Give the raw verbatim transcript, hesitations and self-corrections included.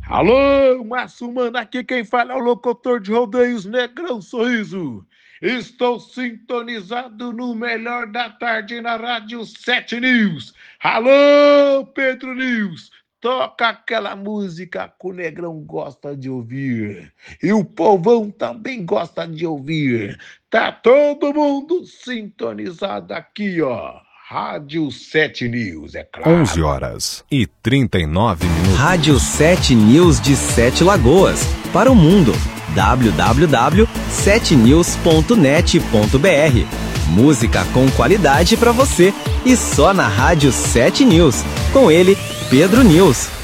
Alô, Massumano, aqui quem fala é o locutor de rodeios Negrão Sorriso. Estou sintonizado no melhor da tarde na Rádio sete News. Alô, Pedro News, toca aquela música que o Negrão gosta de ouvir. E o povão também gosta de ouvir. Tá todo mundo sintonizado aqui, ó. Rádio sete News, é claro. onze horas e trinta e nove minutos. Rádio sete News de Sete Lagoas. Para o mundo. w w w ponto sete news ponto net ponto b r. Música com qualidade para você. E só na Rádio sete News. Com ele, Pedro News.